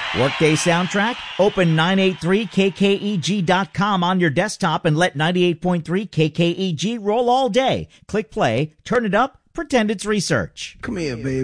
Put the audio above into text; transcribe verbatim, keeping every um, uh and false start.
Workday soundtrack? Open nine eighty-three K K E G dot com on your desktop and let ninety-eight point three K K E G roll all day. Click play, turn it up, pretend it's research. Come here, baby.